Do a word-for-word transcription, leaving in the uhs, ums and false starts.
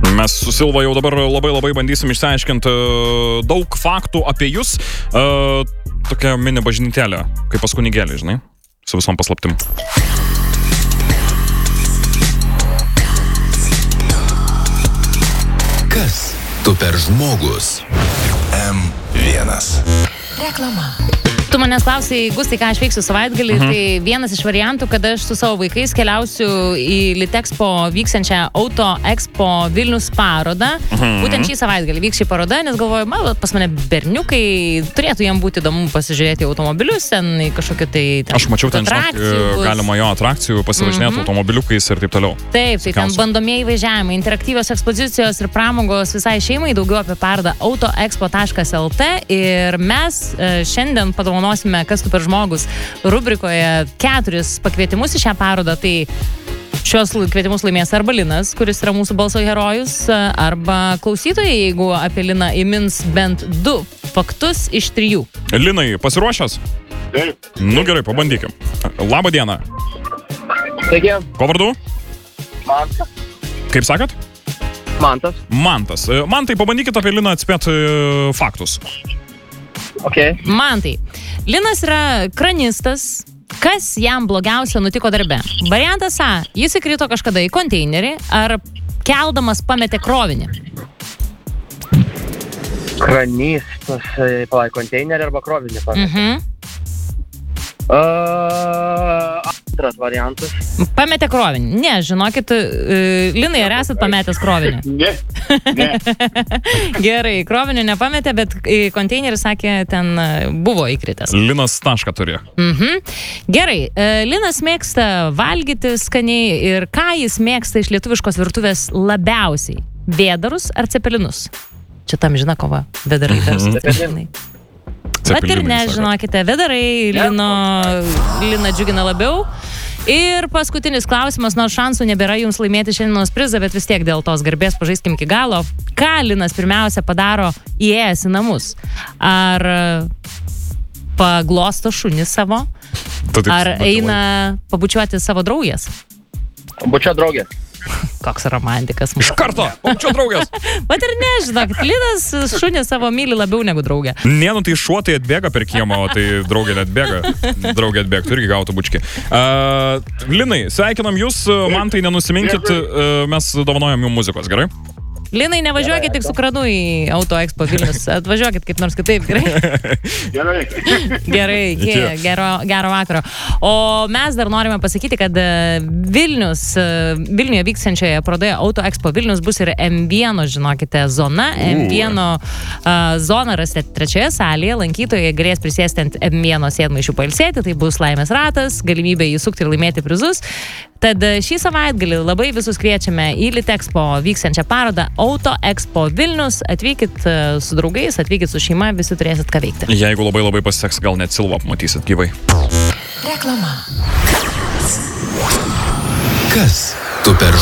Mes su Silva jau dabar labai labai bandysim išsiaiškinti daug faktų apie jūs. Uh, tokia mini bažnytėlė, kaip pas kunigėlį, žinai, su visom paslaptim. Kas tu per žmogus? M vienas. Reklama. Tu manęs klausai, Gustai, ką aš veiksiu savaitgalį, mhm. tai vienas iš variantų, kad aš su savo vaikais keliausiu į Litexpo vyksiančią Auto Expo Vilnius parodą. Mhm. Būtent šį savaitgalį vyks šį parodą, nes galvoju, man, pas mane berniukai, turėtų jiem būti įdomu pasižiūrėti automobilius, ten kažkokią tai... Ten, aš mačiau ten, žinok, galima jo atrakcijų pasivažinėti mhm. automobiliukais ir taip toliau. Taip, tai ten bandomieji važiavimai, interaktyvios ekspozicijos ir pramogos visai šeimai, daugiau apie parodą autoexpo taškas el t ir mes šiandien padovanosime Kas tu per žmogus rubrikoje keturis pakvietimus į šią parodą, tai šios kvietimus laimės arba Linas, kuris yra mūsų balso herojus, arba klausytojai, jeigu apie Liną įmins bent du faktus iš trijų. Linai, pasiruošęs? Taip. Nu gerai, pabandykim. Labą dieną. Sveiki. Ko vardu? Mantas. Kaip sakot? Mantas. Mantas. Mantai, pabandykit apie Liną atspėti faktus. Okay. Mantai, Linas yra kranistas. Kas jam blogiausia nutiko darbe? Variantas A. Jis įkrito kažkada į konteinerį ar keldamas pametė krovinį? Kranistas, palai, konteinerį arba krovinį pametė. Mhm. Uh, antras variantas. Pametė krovinį. Ne, žinokit, uh, Linai, ar esat pametęs krovinį? Ne. Ne. Gerai, krovinį nepametė, bet į konteinerį, sakė, ten buvo įkritęs. Linas tašką turi. Mhm. Gerai, uh, Linas mėgsta valgyti skaniai ir ką jis mėgsta iš lietuviškos virtuvės labiausiai? Vėdarus ar cepelinus? Čia tam žina kova. Vėdarai tarsi cepelinai. Bet ir nežinokite, vėdarai Lino, Liną džiugina labiau. Ir paskutinis klausimas, nors šansų nebėra jums laimėti šiandienos prizą, bet vis tiek dėl tos garbės pažaiskim iki galo. Ką Linas pirmiausia padaro įėjęs į namus? Ar paglosto šunį savo? Ar eina pabučiuoti savo draugės? Pabučiuoti draugės. Koks romantikas. Iš karto, pabučiuoti draugės. Bet ir nežinok, Linas šunį savo myli labiau negu draugę. Ne, nu tai šuo tai atbėga per kiemą, o tai draugė atbėga. Draugė atbėga, tu irgi gautų bučkį. Uh, Linai, sveikinam jūs, man tai nenusiminkit, uh, mes dovanojam jums muzikos, gerai? Linai, nevažiuokit tik su kranu į Auto Expo Vilnius, atvažiuokit kaip nors kitaip, gerai? Gerai. Gerai, gero, gero vakaro. O mes dar norime pasakyti, kad Vilnius, Vilniuje vyksiančioje parodoje Auto Expo Vilnius bus ir M vienas, žinokite, zona. M vienas uh, zona rasite trečioje salėje, lankytojai galės prisėsti ant M vienas sėdmaišių pailsėti, tai bus laimės ratas, galimybė įsukti ir laimėti prizus. Tad šį savaitgalį labai visus kviečiame į Litexpo vyksiančią parodą Auto Expo Vilnius. Atvykit su draugais, atvykit su šeima, visi turėsit ką veikti. Jeigu labai labai pasiseks, gal net Silvą pamatysit gyvai. Reklama. Kas tu per